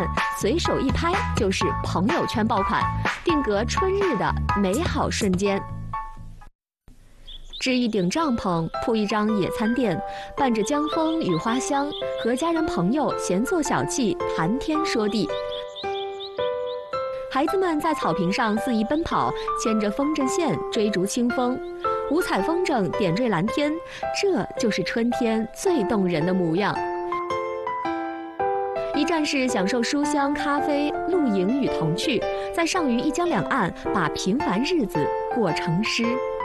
随手一拍就是朋友圈爆款，定格春日的美好瞬间。支一顶帐篷，铺一张野餐垫，伴着江风与花香，和家人朋友闲坐小憩，谈天说地。孩子们在草坪上肆意奔跑，牵着风筝线追逐清风，五彩风筝点缀蓝天，这就是春天最动人的模样。一站式享受书香、咖啡、露营与童趣，在上虞一江两岸，把平凡日子过成诗。